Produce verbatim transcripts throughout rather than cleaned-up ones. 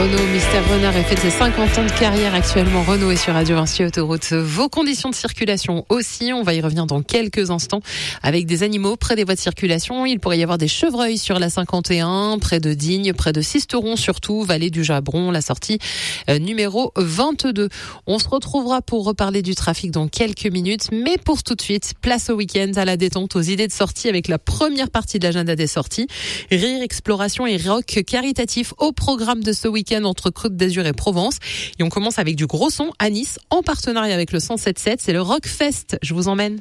Renault Mystère Renard et fête ses cinquante ans de carrière actuellement. Renault est sur Radio Vinci Autoroute. Vos conditions de circulation aussi, on va y revenir dans quelques instants. Avec des animaux près des voies de circulation, il pourrait y avoir des chevreuils sur la cinquante et un, près de Digne, près de Sisteron surtout, vallée du Jabron, la sortie euh, numéro vingt-deux. On se retrouvera pour reparler du trafic dans quelques minutes, mais pour tout de suite, place au week-end, à la détente, aux idées de sortie avec la première partie de l'agenda des sorties. Rire, exploration et rock caritatif au programme de ce week-end entre Côte d'Azur et Provence. Et on commence avec du gros son à Nice, en partenariat avec le cent sept sept. C'est le Rockfest. Je vous emmène.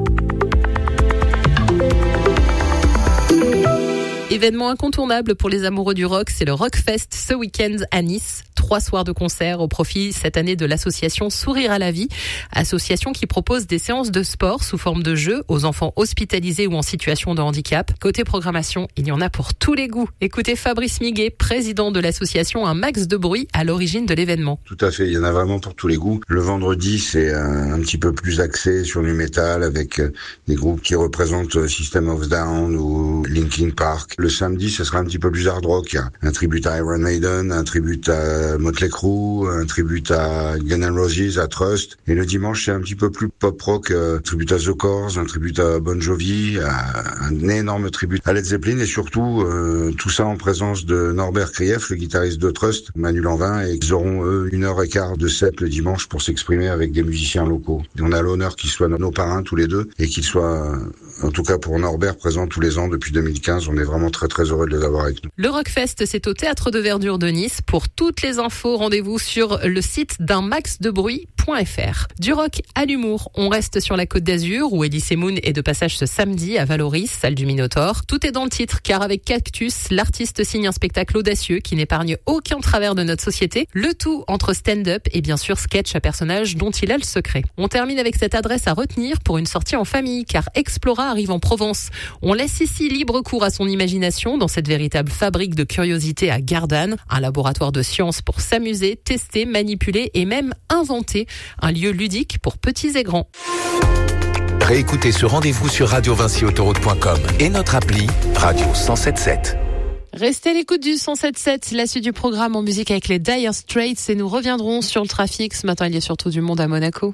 Événement incontournable pour les amoureux du rock, c'est le Rockfest ce week-end à Nice. Trois soirs de concert au profit cette année de l'association Sourire à la vie, association qui propose des séances de sport sous forme de jeux aux enfants hospitalisés ou en situation de handicap. Côté programmation, il y en a pour tous les goûts. Écoutez Fabrice Miguet, président de l'association Un Max de Bruit, à l'origine de l'événement. Tout à fait, il y en a vraiment pour tous les goûts. Le vendredi, c'est un, un petit peu plus axé sur du métal avec des groupes qui représentent System of Down ou Linkin Park. Le samedi, ce sera un petit peu plus hard rock. Un tribut à Iron Maiden, un tribut à Motley Crue, un tribut à Guns N' Roses, à Trust. Et le dimanche, c'est un petit peu plus pop rock, un tribut à The Corrs, un tribut à Bon Jovi, un énorme tribut à Led Zeppelin et surtout euh, tout ça en présence de Norbert Krief, le guitariste de Trust, Manu Lanvin, et ils auront eux une heure et quart de set le dimanche pour s'exprimer avec des musiciens locaux. Et on a l'honneur qu'ils soient nos parrains tous les deux et qu'ils soient, en tout cas pour Norbert, présents tous les ans depuis deux mille quinze. On est vraiment très très heureux de les avoir avec nous. Le Rockfest, c'est au Théâtre de Verdure de Nice. Pour toutes les infos, rendez-vous sur le site d'un max de bruit point f r. Du rock à l'humour, on reste sur la Côte d'Azur où Elie Semoun est de passage ce samedi à Valoris, salle du Minotaure. Tout est dans le titre car avec Cactus, l'artiste signe un spectacle audacieux qui n'épargne aucun travers de notre société. Le tout entre stand-up et bien sûr sketch à personnages dont il a le secret. On termine avec cette adresse à retenir pour une sortie en famille car Explora arrive en Provence. On laisse ici libre cours à son imagination dans cette véritable fabrique de curiosités à Gardanne, un laboratoire de sciences pour s'amuser, tester, manipuler et même inventer. Un lieu ludique pour petits et grands. Réécoutez ce rendez-vous sur radio vinci autoroute point com et notre appli Radio cent sept sept. Restez à l'écoute du cent sept sept, la suite du programme en musique avec les Dire Straits et nous reviendrons sur le trafic. Ce matin, il y a surtout du monde à Monaco.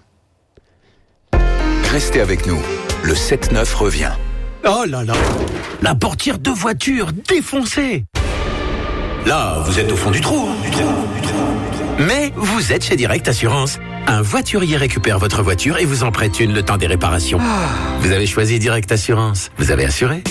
Restez avec nous, le sept neuf revient. Oh là là, la portière de voiture défoncée. Là, vous êtes au fond du trou, hein, du trou, du trou. Mais vous êtes chez Direct Assurance. Un voiturier récupère votre voiture et vous en prête une le temps des réparations. Ah. Vous avez choisi Direct Assurance. Vous avez assuré.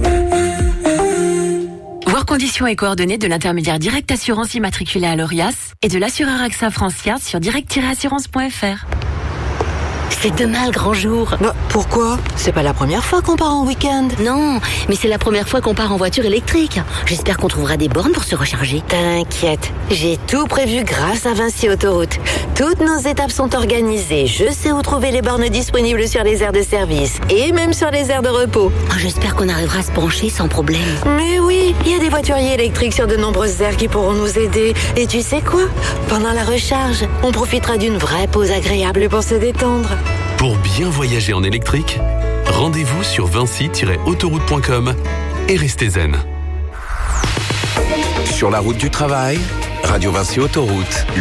Voir conditions et coordonnées de l'intermédiaire Direct Assurance immatriculé à l'Orias et de l'assureur AXA Francia sur direct tiret assurance point f r. C'est demain le grand jour. Bah, pourquoi ? C'est pas la première fois qu'on part en week-end. Non, mais c'est la première fois qu'on part en voiture électrique. J'espère qu'on trouvera des bornes pour se recharger. T'inquiète, j'ai tout prévu grâce à Vinci Autoroute. Toutes nos étapes sont organisées. Je sais où trouver les bornes disponibles sur les aires de service et même sur les aires de repos. Oh, j'espère qu'on arrivera à se brancher sans problème. Mais oui, il y a des voituriers électriques sur de nombreuses aires qui pourront nous aider. Et tu sais quoi ? Pendant la recharge, on profitera d'une vraie pause agréable pour se détendre. Pour bien voyager en électrique, rendez-vous sur vinci tiret autoroute point com et restez zen. Sur la route du travail, Radio Vinci Autoroute.